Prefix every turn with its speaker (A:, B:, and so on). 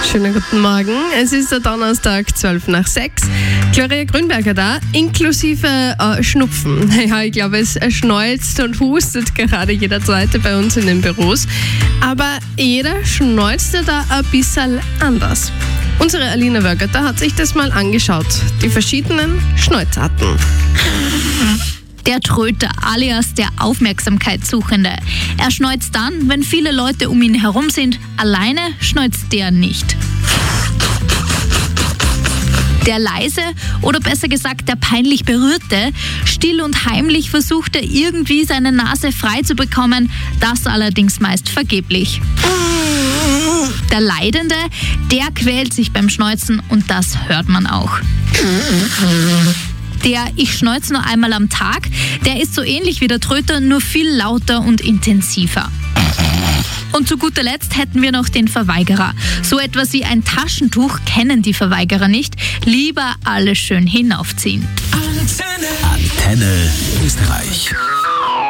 A: Schönen guten Morgen. Es ist der Donnerstag, 5:12. Gloria Grünberger da, inklusive Schnupfen. Ja, ich glaube, es schneuzt und hustet gerade jeder Zweite bei uns in den Büros. Aber jeder schneuzt ja da ein bisschen anders. Unsere Alina Wörgötter hat sich das mal angeschaut. Die verschiedenen Schneuzarten.
B: Der Tröter, alias der Aufmerksamkeitssuchende. Er schneuzt dann, wenn viele Leute um ihn herum sind. Alleine schneuzt der nicht. Der leise, oder besser gesagt der peinlich Berührte, still und heimlich versucht er irgendwie seine Nase frei zu bekommen, das allerdings meist vergeblich. Der Leidende, der quält sich beim Schneuzen und das hört man auch. Der Ich schneuze nur einmal am Tag, der ist so ähnlich wie der Tröter, nur viel lauter und intensiver. Und zu guter Letzt hätten wir noch den Verweigerer. So etwas wie ein Taschentuch kennen die Verweigerer nicht. Lieber alles schön hinaufziehen.
C: Antenne Österreich.